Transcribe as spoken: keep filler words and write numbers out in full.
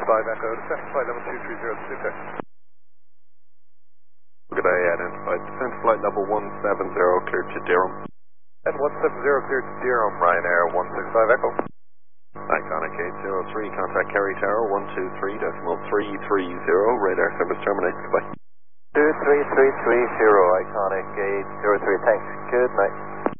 five Echo, descent flight level two three zero, super. Good day, identified. Descent flight level one seven zero, cleared to Durham. And one seven zero, cleared to Durham, Ryanair one six five Echo. Iconic eight zero three, contact Kerry Tower one two three decimal three three zero, radar service terminated, goodbye. two three three three zero, Iconic eight zero three, thanks, good night.